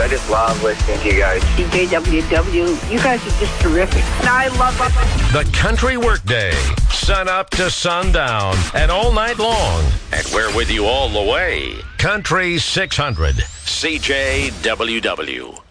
I just love listening to you guys. CJWW, you guys are just terrific. And I love it. The Country Workday, sun up to sundown and all night long. And we're with you all the way. Country 600, CJWW.